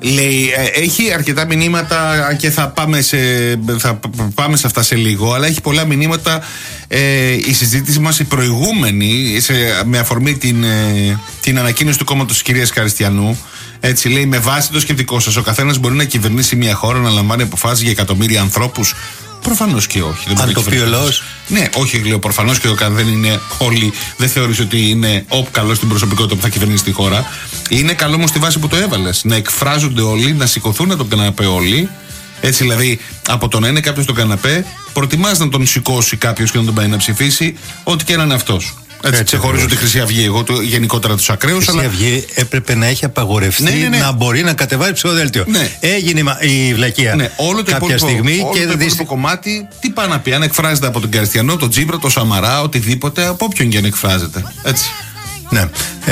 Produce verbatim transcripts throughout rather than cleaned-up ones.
Λέει, έχει αρκετά μηνύματα και θα πάμε σε, θα πάμε σε αυτά σε λίγο, αλλά έχει πολλά μηνύματα ε, η συζήτηση μας η προηγούμενη σε, με αφορμή την, ε, την ανακοίνωση του κόμματος της κυρίας Καριστιανού. Έτσι λέει, με βάση το σκεπτικό σας, ο καθένας μπορεί να κυβερνήσει μια χώρα, να λαμβάνει αποφάσεις για εκατομμύρια ανθρώπους. Προφανώς και όχι. Αν το πει ο λαός. Ναι, όχι, λέω προφανώς και όταν δεν είναι όλοι, δεν θεωρείς ότι είναι ο καλό στην προσωπικότητα που θα κυβερνήσει τη χώρα. Είναι καλό όμως στη βάση που το έβαλες. Να εκφράζονται όλοι, να σηκωθούν από τον καναπέ όλοι. Έτσι δηλαδή, από το να είναι κάποιος στον καναπέ, προτιμάς να τον σηκώσει κάποιος και να τον πάει να ψηφίσει, ό,τι και να είναι αυτός. Έτσι, ξεχωρίζω τη Χρυσή Αυγή, εγώ το, γενικότερα τους ακραίους. Η Χρυσή αλλά... Αυγή έπρεπε να έχει απαγορευτεί, ναι, ναι, ναι. να μπορεί να κατεβάζει ψηφοδέλτιο. Ναι. Έγινε η βλακεία ναι, όλο το κάποια υπόλοιπο, στιγμή όλο και το υπόλοιπο δεις... κομμάτι, τι πάει να πει, αν εκφράζεται από τον Καριστιανό, τον Τσίπρα, τον Σαμαρά, οτιδήποτε, από όποιον και αν εκφράζεται. Έτσι. Ναι.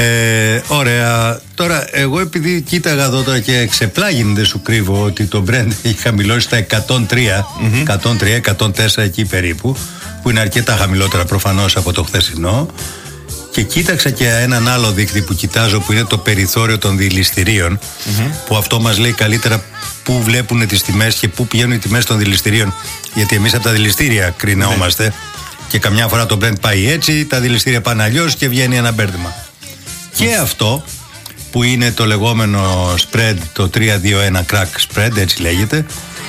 Ε, ωραία. Τώρα, εγώ επειδή κοίταγα εδώ τώρα και ξεπλάγιν, δεν σου κρύβω ότι το Brent έχει χαμηλώσει στα εκατόν τρία, mm-hmm. εκατόν τρία εκατόν τέσσερα εκεί περίπου, που είναι αρκετά χαμηλότερα προφανώς από το χθεσινό. Και κοίταξα και έναν άλλο δείκτη που κοιτάζω, που είναι το περιθώριο των δηληστηρίων, mm-hmm. που αυτό μας λέει καλύτερα πού βλέπουν τις τιμές και πού πηγαίνουν οι τιμές των δηληστηρίων. Γιατί εμείς από τα δηληστήρια κρινόμαστε. Mm-hmm. Και καμιά φορά το Brent πάει έτσι, τα δηληστήρια πάνε αλλιώς και βγαίνει ένα μπέρδεμα. Mm-hmm. Και αυτό που είναι το λεγόμενο spread, το τρία δύο ένα crack spread, έτσι λέγεται,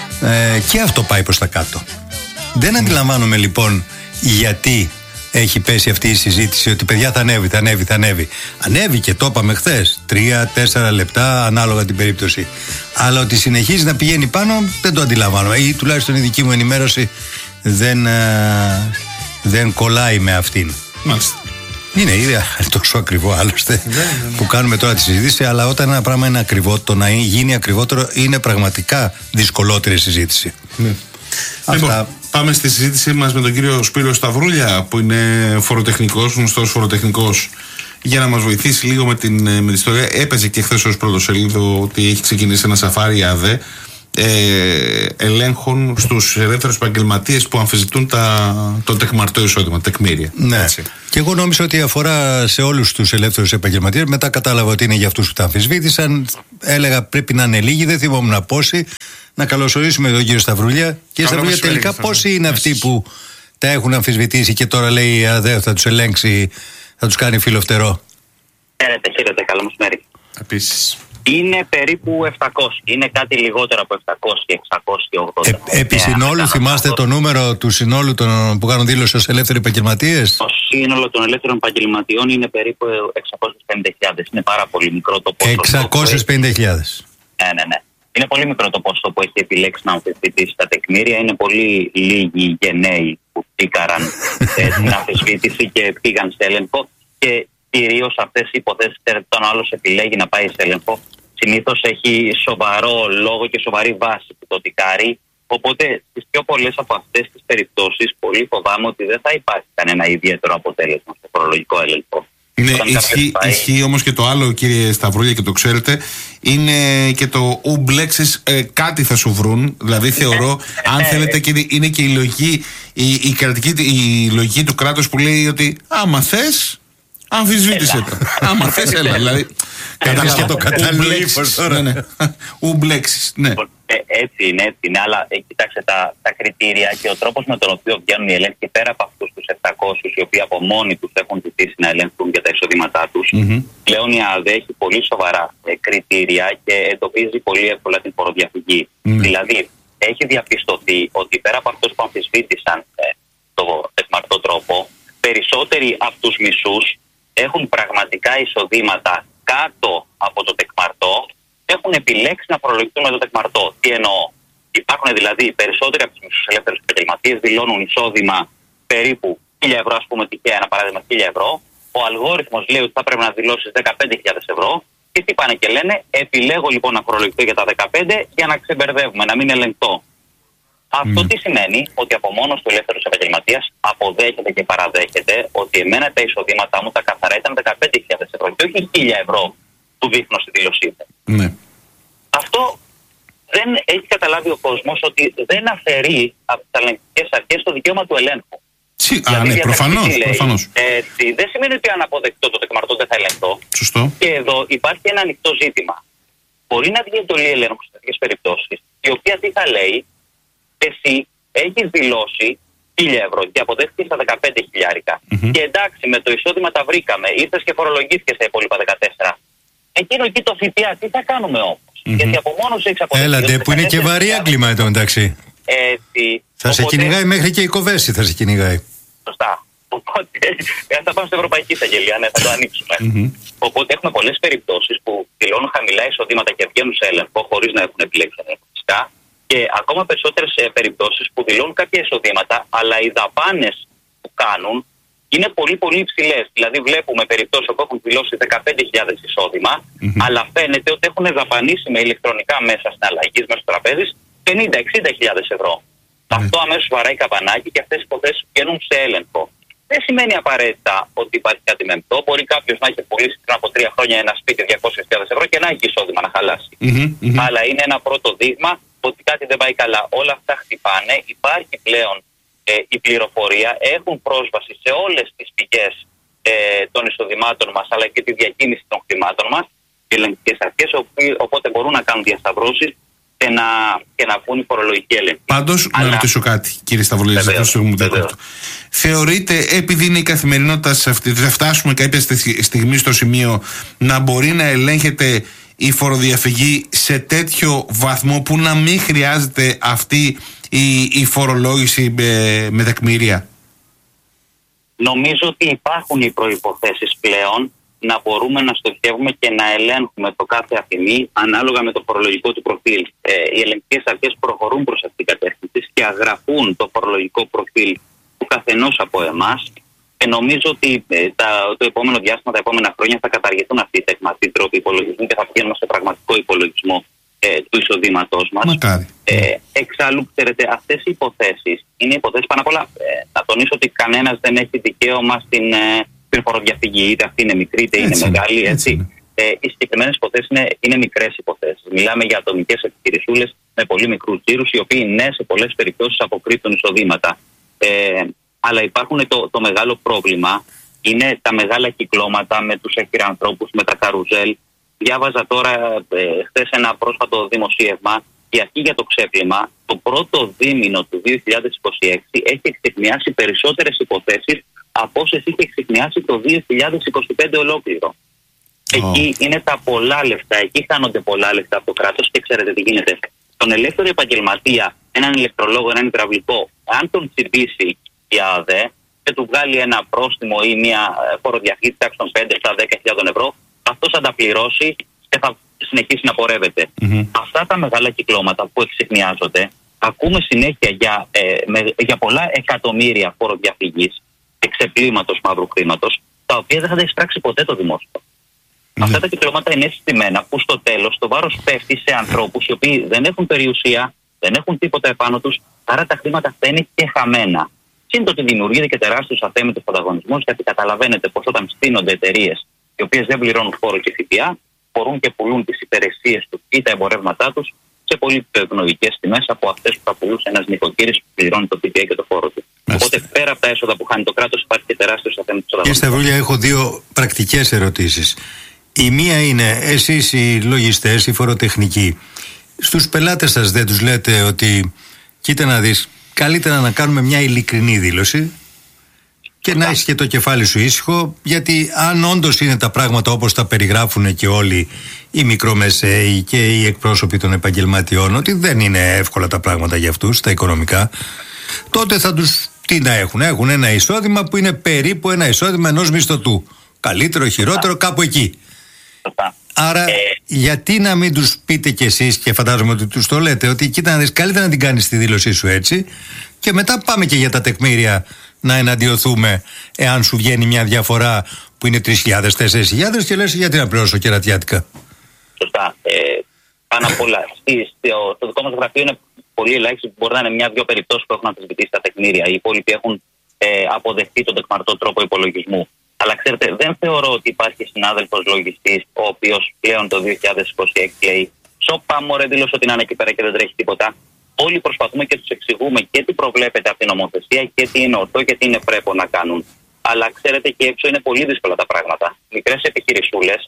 ε, και αυτό πάει προς τα κάτω. Δεν mm-hmm. αντιλαμβάνομαι λοιπόν γιατί έχει πέσει αυτή η συζήτηση ότι παιδιά θα ανέβει, θα ανέβει, θα ανέβει. Ανέβηκε, το είπαμε χθες, τρία τέσσερα λεπτά ανάλογα την περίπτωση. Αλλά ότι συνεχίζει να πηγαίνει πάνω δεν το αντιλαμβάνομαι. Ή τουλάχιστον η δική μου ενημέρωση δεν, α, δεν κολλάει με αυτήν. Μάλιστα. Είναι ήδη τόσο ακριβό άλλωστε ναι, ναι, ναι. που κάνουμε τώρα τη συζήτηση, αλλά όταν ένα πράγμα είναι ακριβό, το να γίνει ακριβότερο είναι πραγματικά δυσκολότερη συζήτηση. Ναι. Αυτά... Λοιπόν, πάμε στη συζήτησή μας με τον κύριο Σπύρο Σταυρούλια, που είναι φοροτεχνικός, γνωστός φοροτεχνικός, για να μας βοηθήσει λίγο με την, με την ιστορία. Έπαιζε και χθες ως πρωτοσέλιδο ότι έχει ξεκινήσει ένα σαφάρι ΑΔΕ ε, ελέγχων στους ελεύθερους επαγγελματίες που αμφισβητούν τα, το τεκμαρτό εισόδημα, τεκμήρια. Ναι. Έτσι. Και εγώ νόμιζα ότι αφορά σε όλους τους ελεύθερους επαγγελματίες. Μετά κατάλαβα ότι είναι για αυτούς που τα αμφισβήτησαν. Έλεγα πρέπει να είναι λίγοι, δεν θυμόμουν πόσοι. Να καλωσορίσουμε τον κύριο Σταυρούλια. Κύριε Σταυρούλια, τελικά πόσοι είναι αυτοί που τα έχουν αμφισβητήσει και τώρα λέει η ΑΔΕ θα τους ελέγξει, θα τους κάνει φύλλο-φτερό? Χαίρετε, χαίρετε, καλό μεσημέρι. Επίσης. Είναι περίπου επτακόσια. Είναι κάτι λιγότερο από επτακόσια, εξακόσια ογδόντα. Ε, επί συνόλου, θυμάστε το νούμερο του συνόλου των, που κάνουν δήλωση ως ελεύθεροι επαγγελματίες? Το σύνολο των ελεύθερων επαγγελματιών είναι περίπου εξακόσιες πενήντα χιλιάδες. Είναι πάρα πολύ μικρό το ποσοστό. εξακόσιες πενήντα χιλιάδες. Ναι, ναι, ναι. Είναι πολύ μικρό το ποσοστό που έχει επιλέξει να αμφισβητήσει τα τεκμήρια. Είναι πολύ λίγοι γενναίοι που πήκαραν στην αμφισβήτηση και πήγαν σε έλεγχο. Και κυρίως αυτές οι υποθέσεις, όταν ο άλλος επιλέγει να πάει σε έλεγχο, συνήθως έχει σοβαρό λόγο και σοβαρή βάση που το δικάρει. Οπότε στις πιο πολλές από αυτές τις περιπτώσεις, πολύ φοβάμαι ότι δεν θα υπάρχει κανένα ιδιαίτερο αποτέλεσμα στο φορολογικό έλεγχο. Ναι, ισχύει, πάει... ισχύει όμως και το άλλο, κύριε Σταυρούλια, και το ξέρετε, είναι και το ουμπλέξεις, ε, κάτι θα σου βρουν. Δηλαδή θεωρώ, αν θέλετε, και είναι και η λογική, η, η, κρατική, η λογική του κράτους που λέει ότι άμα θες, αμφισβήτησε το. Άμα θες, έλα. Δηλαδή, κατάλαβα και το κατάλληλο ύφος τώρα. Ναι, ναι. Ουμπλέξεις, ναι. Ε, έτσι είναι, έτσι είναι, αλλά ε, κοιτάξτε τα, τα κριτήρια και ο τρόπος με τον οποίο βγαίνουν οι έλεγχοι, πέρα από αυτούς τους επτακόσιους οι οποίοι από μόνοι τους έχουν ζητήσει να ελέγχουν για τα εισοδήματά τους, mm-hmm. πλέον η ΑΔΕ έχει πολύ σοβαρά ε, κριτήρια και εντοπίζει πολύ εύκολα την φοροδιαφυγή. Mm-hmm. Δηλαδή, έχει διαπιστωθεί ότι πέρα από αυτούς που αμφισβήτησαν ε, το τεκμαρτό τρόπο, περισσότεροι από τους μισούς έχουν πραγματικά εισοδήματα κάτω από το τεκμαρτό, έχουν επιλέξει να φορολογηθούν με το τεκμαρτό. Τι εννοώ? Υπάρχουν δηλαδή περισσότεροι από τους μισούς ελεύθερους επαγγελματίες δηλώνουν εισόδημα περίπου χίλια ευρώ, ας πούμε τυχαία ένα παράδειγμα χίλια ευρώ. Ο αλγόριθμος λέει ότι θα πρέπει να δηλώσεις δεκαπέντε χιλιάδες ευρώ. Και τι πάνε και λένε? Επιλέγω λοιπόν να φορολογηθώ για τα δεκαπέντε για να ξεμπερδεύουμε, να μην ελεγκτώ. Αυτό mm. τι σημαίνει? Ότι από μόνος του ελεύθερος επαγγελματίας αποδέχεται και παραδέχεται ότι εμένα τα εισοδήματά μου τα καθαρά ήταν δεκαπέντε χιλιάδες ευρώ και όχι χίλια ευρώ που δείχνω στη δήλωσή μου. Mm. Αυτό δεν έχει καταλάβει ο κόσμος, ότι δεν αφαιρεί από τις ελεγκτικές αρχές το δικαίωμα του ελέγχου. Τσι, α, ναι, προφανώς, λέει, προφανώς. Έτσι, δεν σημαίνει ότι αν αποδεκτώ το τεκμαρτό δεν θα ελεγχθώ. Σωστό. Και εδώ υπάρχει ένα ανοιχτό ζήτημα. μπορεί να βγει εντολή ελέγχου σε τέτοιες περιπτώσεις, η οποία τι θα λέει, εσύ έχεις δηλώσει χίλια ευρώ και αποδέχτηκες τα δεκαπέντε χιλιάρικα. Mm-hmm. Και εντάξει, με το εισόδημα τα βρήκαμε, ήρθες και φορολογήθηκες τα υπόλοιπα δεκατέσσερα. Εκείνο εκεί το ΦΠΑ, τι θα κάνουμε όμως? Mm-hmm. Γιατί από μόνο σου έχεις αποδεχτεί. Έλατε, που είναι και βαρύ έγκλημα εδώ εντάξει. Έτσι. Θα οπότε... σε κυνηγάει μέχρι και η Κοβέση, θα σε κυνηγάει. Σωστά. Οπότε θα πάμε στην Ευρωπαϊκή Εισαγγελία, ναι, θα το ανοίξουμε. Mm-hmm. Οπότε έχουμε πολλές περιπτώσεις που δηλώνουν χαμηλά εισοδήματα και βγαίνουν σε έλεγχο χωρίς να έχουν επιλέξει φυσικά. Και ακόμα περισσότερες περιπτώσεις που δηλώνουν κάποια εισοδήματα, αλλά οι δαπάνες που κάνουν είναι πολύ πολύ υψηλές. Δηλαδή, βλέπουμε περιπτώσεις που έχουν δηλώσει δεκαπέντε χιλιάδες εισόδημα, mm-hmm. αλλά φαίνεται ότι έχουν δαπανίσει με ηλεκτρονικά μέσα συναλλαγής μέσω τραπέζης πενήντα με εξήντα χιλιάδες ευρώ. Mm-hmm. Αυτό αμέσως βαράει καπανάκι και αυτές οι υποθέσεις βγαίνουν σε έλεγχο. Δεν σημαίνει απαραίτητα ότι υπάρχει κάτι μεμπτό. Μπορεί κάποιος να έχει πουλήσει πριν από τρία χρόνια ένα σπίτι διακόσιες χιλιάδες ευρώ και να έχει εισόδημα να χαλάσει. Mm-hmm, mm-hmm. Αλλά είναι ένα πρώτο δείγμα ότι κάτι δεν πάει καλά. Όλα αυτά χτυπάνε. Υπάρχει πλέον ε, η πληροφορία. Έχουν πρόσβαση σε όλες τις πηγές ε, των εισοδημάτων μας, αλλά και τη διακίνηση των χρημάτων μας. Οι ελεγκτικές αρχές, οπότε μπορούν να κάνουν διασταυρώσεις και να, και να βγουν οι φορολογικοί έλεγχοι. Πάντως, αλλά... να ρωτήσω κάτι, κύριε Σταυρουλίδη, θεωρείτε, επειδή είναι η καθημερινότητα σε αυτή, θα φτάσουμε κάποια στιγμή στο σημείο να μπορεί να ελέγχεται η φοροδιαφυγή σε τέτοιο βαθμό που να μην χρειάζεται αυτή η, η φορολόγηση με, με τεκμήρια? Νομίζω ότι υπάρχουν οι προϋποθέσεις πλέον να μπορούμε να στοχεύουμε και να ελέγχουμε το κάθε αφημί ανάλογα με το φορολογικό του προφίλ. Ε, οι ελεγκτικές αρχές προχωρούν προς αυτήν την κατεύθυνση και αγραφούν το φορολογικό προφίλ του καθενός από εμάς. Και νομίζω ότι ε, τα, το επόμενο διάστημα, τα επόμενα χρόνια θα καταργηθούν αυτοί οι τεκματοί τρόποι υπολογισμού και θα πηγαίνουμε σε πραγματικό υπολογισμό ε, του εισοδήματός μας. Ε, εξάλλου, ξέρετε, αυτές οι υποθέσεις είναι υποθέσεις πάνω απ' όλα. Ε, να τονίσω ότι κανένας δεν έχει δικαίωμα στην, ε, στην φοροδιαφυγή, είτε αυτή είναι μικρή είτε είναι μεγάλη. Έτσι. Έτσι. Ε, οι συγκεκριμένες υποθέσεις είναι, είναι μικρές υποθέσεις. Μιλάμε για ατομικές επιχειρησούλες με πολύ μικρούς τζίρους, οι οποίοι ναι, σε πολλές περιπτώσεις αποκρύπτουν εισοδήματα. Ε, αλλά υπάρχουν το, το μεγάλο πρόβλημα, είναι τα μεγάλα κυκλώματα με τους εχειρανθρώπους, με τα καρουζέλ. Διάβαζα τώρα ε, χθες ένα πρόσφατο δημοσίευμα. Η αρχή για το ξέπλυμα, το πρώτο δίμηνο του δύο χιλιάδες είκοσι έξι έχει εξεχνιάσει περισσότερες υποθέσεις από όσες είχε εξεχνιάσει το δύο χιλιάδες είκοσι πέντε ολόκληρο. Oh. Εκεί είναι τα πολλά λεφτά, εκεί χάνονται πολλά λεφτά από το κράτος και ξέρετε τι γίνεται. Τον ελεύθερο επαγγελματία, έναν ηλεκτρολόγο, έναν υδραυλικό, αν τον τσιμπήσει η ΑΔΕ και του βγάλει ένα πρόστιμο ή μια φοροδιαφυγή τάξη των πέντε με δέκα χιλιάδες ευρώ, αυτός θα τα πληρώσει και θα συνεχίσει να πορεύεται. Mm-hmm. Αυτά τα μεγάλα κυκλώματα που εξεχνιάζονται, ακούμε συνέχεια για, ε, με, για πολλά εκατομμύρια φοροδιαφυγής και ξεπλήματος μαύρου χρήματος, τα οποία δεν θα τα εισπράξει ποτέ το δημόσιο. Mm-hmm. Αυτά τα κυκλώματα είναι συστημένα που στο τέλος το βάρος πέφτει σε ανθρώπους οι οποίοι δεν έχουν περιουσία, δεν έχουν τίποτα επάνω τους, άρα τα χρήματα αυτά είναι και χαμένα. Σύντομα ότι δημιουργείται και τεράστιος αθέμητος ανταγωνισμός, γιατί καταλαβαίνετε πως όταν στείνονται εταιρείες οι οποίες δεν πληρώνουν φόρο και ΦΠΑ, μπορούν και πουλούν τις υπηρεσίες τους ή τα εμπορεύματά τους σε πολύ πιο ευνοϊκές τιμές από αυτές που θα πουλούσε ένας νοικοκύρης που πληρώνει το ΦΠΑ και το φόρο του. Μάλιστα. Οπότε πέρα από τα έσοδα που χάνει το κράτος, υπάρχει και τεράστιος αθέμητος ανταγωνισμός. Κύριε Σταυρούλια, έχω δύο πρακτικές ερωτήσεις. Η μία είναι, εσείς οι λογιστές, οι φοροτεχνικοί, στους πελάτες σας δεν τους λέτε ότι κοίτα να δεις, καλύτερα να κάνουμε μια ειλικρινή δήλωση και να έχει και το κεφάλι σου ήσυχο, γιατί αν όντως είναι τα πράγματα όπως τα περιγράφουν και όλοι οι μικρομεσαίοι και οι εκπρόσωποι των επαγγελματιών, ότι δεν είναι εύκολα τα πράγματα για αυτούς, τα οικονομικά, τότε θα τους τι να έχουν. Έχουν ένα εισόδημα που είναι περίπου ένα εισόδημα ενός μισθωτού. Καλύτερο, χειρότερο, κάπου εκεί. Άρα, ε... γιατί να μην τους πείτε κι εσείς, και φαντάζομαι ότι τους το λέτε, ότι κοίτα να δεις, καλύτερα να την κάνεις τη δήλωσή σου έτσι, και μετά πάμε και για τα τεκμήρια να εναντιωθούμε, εάν σου βγαίνει μια διαφορά που είναι τρεις χιλιάδες, τέσσερις χιλιάδες και λες γιατί να πληρώσω κερατιάτικα. Σωστά. Ε, πάνω απ' όλα, στο δικό μας γραφείο είναι πολύ ελάχιστο που μπορεί να είναι μια-δυο περιπτώσεις που έχουν αμφισβητήσει τα τεκμήρια. Οι υπόλοιποι έχουν ε, αποδεχτεί τον τεκμαρτό τρόπο υπολογισμού. Αλλά ξέρετε, δεν θεωρώ ότι υπάρχει συνάδελφος λογιστής, ο οποίος πλέον το δύο χιλιάδες είκοσι έξι λέει «Σοπα μωρέ, δήλωσε ότι είναι εκεί πέρα και δεν τρέχει τίποτα». Όλοι προσπαθούμε και τους εξηγούμε και τι προβλέπεται από την νομοθεσία και τι είναι ορθό και τι είναι πρέπει να κάνουν. Αλλά ξέρετε, και έξω είναι πολύ δύσκολα τα πράγματα. Μικρές επιχειρησούλες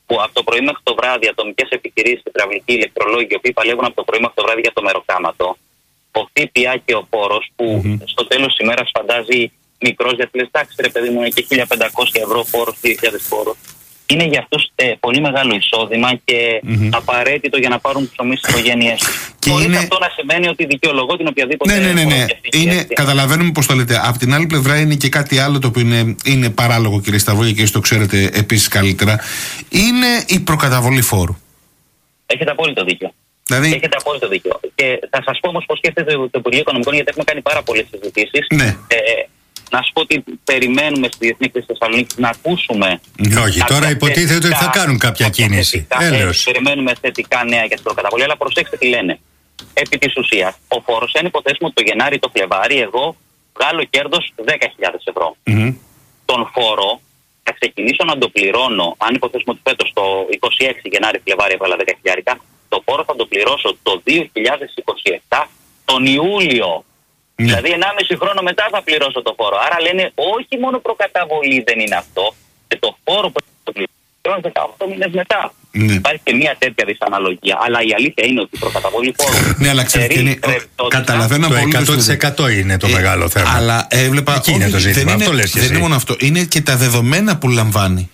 που από το πρωί μέχρι το βράδυ ατομικές επιχειρήσεις, υδραυλικοί, ηλεκτρολόγοι, οι οποίοι παλεύουν από το πρωί μέχρι το βράδυ για το μεροκάματο, ο ΦΠΑ και ο φόρος που mm-hmm. στο τέλος της ημέρας φαντάζει μικρός, γιατί λες τάξη ρε παιδί μου, είναι και χίλια πεντακόσια ευρώ φόρος, δύο χιλιάδες φόρος. Είναι για αυτούς ε, πολύ μεγάλο εισόδημα και mm-hmm. απαραίτητο για να πάρουν ψωμί στις οικογένειές τους. Χωρίς είναι... αυτό να σημαίνει ότι δικαιολογώ την οποιαδήποτε. Ναι, ναι, ναι. ναι. Είναι, καταλαβαίνουμε πώς το λέτε. Απ' την άλλη πλευρά είναι και κάτι άλλο το οποίο είναι, είναι παράλογο, κύριε Σταυρούλια, και εσείς το ξέρετε επίσης καλύτερα. Είναι η προκαταβολή φόρου. Έχετε απόλυτο δίκιο. Δηλαδή... Έχετε απόλυτο δίκιο. Και θα σας πω όμως πώς σκέφτεται το Υπουργείο Οικονομικών, γιατί έχουμε κάνει πάρα πολλές συζητήσεις. Ναι. Ε, να σου πω ότι περιμένουμε στη Διεθνή Έκθεση της Θεσσαλονίκης να ακούσουμε. Όχι, τώρα υποτίθεται ότι θα κάνουν κάποια κίνηση. Έλεος. Περιμένουμε θετικά νέα για την προκαταβολή, αλλά προσέξτε τι λένε. Επί της ουσίας, ο φόρος, αν υποθέσουμε ότι το Γενάρη ή το Φλεβάρι, εγώ βγάλω κέρδος δέκα χιλιάδες ευρώ. Mm-hmm. Τον φόρο θα ξεκινήσω να το πληρώνω, αν υποθέσουμε ότι φέτος το είκοσι έξι Γενάρη Φλεβάρι έβγαλα δέκα χιλιάδες, το φόρο θα το πληρώσω το δύο χιλιάδες είκοσι επτά τον Ιούλιο. Mm. Δηλαδή ενάμιση χρόνο μετά θα πληρώσω το φόρο. Άρα λένε όχι μόνο προκαταβολή δεν είναι αυτό, και το φόρο που θα πληρώνω δεκαοκτώ μήνες μετά. Mm. Υπάρχει και μια τέτοια δυσαναλογία. Αλλά η αλήθεια είναι ότι η προκαταβολή φόρου. Ναι, αλλά ξέρετε, είναι... καταλαβαίνω πολύ. Το εκατό τοις εκατό είναι το ε, μεγάλο θέμα. Αλλά έβλεπα. Εκεί είναι το ζήτημα. Δεν, αυτό είναι, λες δεν είναι μόνο αυτό. Είναι και τα δεδομένα που λαμβάνει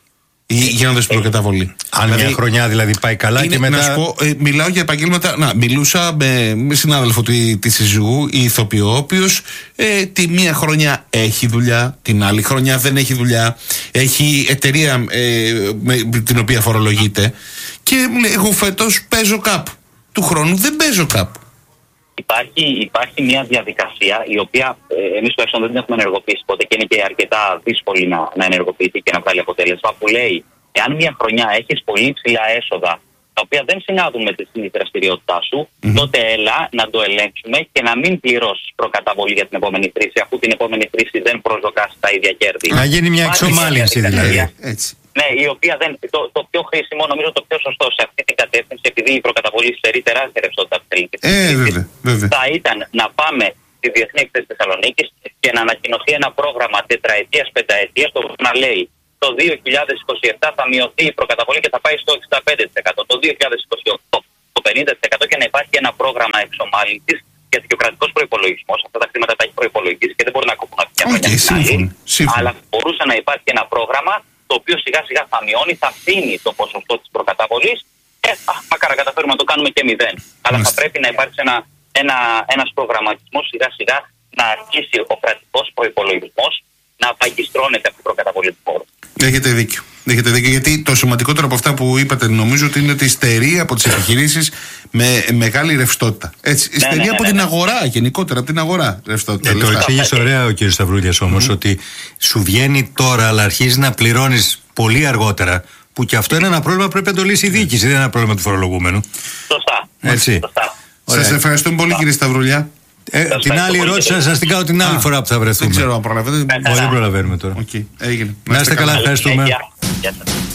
γίνοντας την προκαταβολή. Αν δηλαδή, μια χρονιά δηλαδή πάει καλά είναι, και μετά. Να σου πω, ε, μιλάω για επαγγέλματα. Να, μιλούσα με, με συνάδελφο τη, τη συζυγού, η ηθοποιό, ο οποίος ε, τη μία χρονιά έχει δουλειά, την άλλη χρονιά δεν έχει δουλειά. Έχει εταιρεία ε, με την οποία φορολογείται. Και μου λέει: εγώ φέτος παίζω κάπου. Του χρόνου δεν παίζω κάπου. Υπάρχει, υπάρχει μια διαδικασία η οποία ε, εμείς τουλάχιστον δεν την έχουμε ενεργοποιήσει ποτέ και είναι και αρκετά δύσκολη να, να ενεργοποιηθεί και να βγάλει αποτέλεσμα. Που λέει, εάν μια χρονιά έχεις πολύ ψηλά έσοδα τα οποία δεν συνάδουν με τη συνήθη δραστηριότητά σου, mm-hmm. τότε έλα να το ελέγξουμε και να μην πληρώσεις προκαταβολή για την επόμενη χρήση, αφού την επόμενη χρήση δεν προσδοκάς τα ίδια κέρδη. Να γίνει μια εξομάλυνση δηλαδή. Έτσι. Ναι, η οποία δεν. Το, το πιο χρήσιμο, νομίζω το πιο σωστό σε αυτή την κατεύθυνση, επειδή η προκαταβολή στερεί τεράστια ρευστότητα από την ελληνική, θα ήταν να πάμε στη Διεθνή Έκθεση της Θεσσαλονίκης και να ανακοινωθεί ένα πρόγραμμα τετραετίας, πενταετίας, το οποίο να λέει το δύο χιλιάδες είκοσι επτά θα μειωθεί η προκαταβολή και θα πάει στο εξήντα πέντε τοις εκατό, το δύο χιλιάδες είκοσι οκτώ το πενήντα τοις εκατό, και να υπάρχει ένα πρόγραμμα εξομάλυνσης, γιατί και ο κρατικός προϋπολογισμός αυτά τα χρήματα τα έχει προϋπολογίσει και δεν μπορεί να κοπούν από μια χρονιά. Αλλά μπορούσε να υπάρχει ένα πρόγραμμα το οποίο σιγά σιγά θα μειώνει, θα αφήνει το ποσοστό της προκαταβολής. Ε, α, μακάρα καταφέρουμε να το κάνουμε και μηδέν. Αλλά θα πρέπει να υπάρξει ένα, ένα, ένας προγραμματισμός σιγά σιγά να αρχίσει ο κρατικός προϋπολογισμός να απαγκιστρώνεται από την προκαταβολή του φόρου. Έχετε δίκιο. Έχετε δίκιο, γιατί το σημαντικότερο από αυτά που είπατε νομίζω ότι είναι ότι στερεί από τις επιχειρήσεις με μεγάλη ρευστότητα. Έτσι, ναι, στερεί ναι, ναι, από ναι, την ναι. αγορά, γενικότερα από την αγορά ρευστότητα. Ε, το εξήγησε ωραία ο κ. Σταυρούλιας όμως, mm. ότι σου βγαίνει τώρα αλλά αρχίζει να πληρώνεις πολύ αργότερα. Που και αυτό είναι ένα πρόβλημα που πρέπει να το λύσει η διοίκηση, δεν είναι ένα πρόβλημα του φορολογούμενου. Σωστά. Έτσι. Σας ευχαριστούμε πολύ, κύριε Σταυρούλια. Ε, την άλλη ερώτηση να σας την κάνω την άλλη Α, φορά που θα βρεθούμε. Δεν ξέρω αν προλαβαίνετε. Δεν προλαβαίνουμε τώρα. Okay. Έγινε. Να είστε καλά, ευχαριστούμε. Γεια σας.